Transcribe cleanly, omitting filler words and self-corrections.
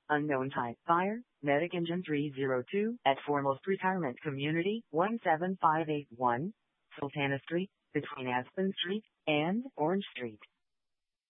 Unknown type. Fire. Medic Engine 302 at Foremost Retirement Community, 17581, Sultana Street, between Aspen Street and Orange Street.